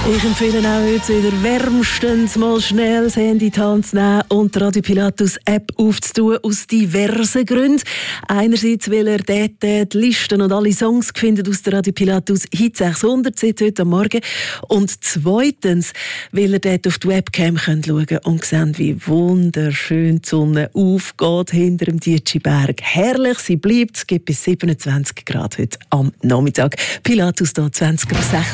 Ich empfehle auch heute wieder wärmstens mal schnell das Handy in die Hand zu nehmen und die Radio Pilatus App aufzutun, aus diversen Gründen. Einerseits, weil ihr dort die Listen und alle Songs findet aus der Radio Pilatus Hit 600 seit heute am Morgen. Und zweitens, weil ihr dort auf die Webcam könnt schauen und sehen, wie wunderschön die Sonne aufgeht hinter dem Dietschi-Berg. Herrlich, sie bleibt. Es gibt bis 27 Grad heute am Nachmittag. Pilatus da 20 ab 6.